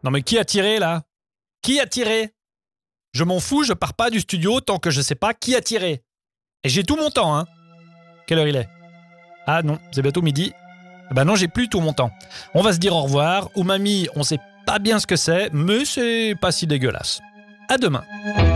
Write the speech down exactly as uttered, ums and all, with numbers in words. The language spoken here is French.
Non mais qui a tiré là? Qui a tiré? Je m'en fous, je pars pas du studio tant que je sais pas qui a tiré. Et j'ai tout mon temps, hein. Quelle heure il est? Ah non, c'est bientôt midi. Ah bah non, j'ai plus tout mon temps. On va se dire au revoir. Umami, on sait pas bien ce que c'est, mais c'est pas si dégueulasse. À demain.